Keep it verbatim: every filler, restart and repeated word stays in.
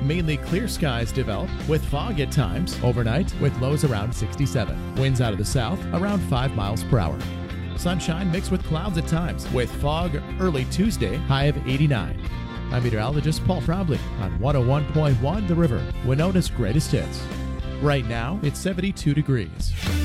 mainly clear skies develop with fog at times overnight with lows around sixty-seven. Winds out of the south around five miles per hour. Sunshine mixed with clouds at times with fog early Tuesday, high of eighty-nine. I'm meteorologist Paul Trombley on one oh one point one The River, Winona's greatest hits. Right now, it's seventy-two degrees.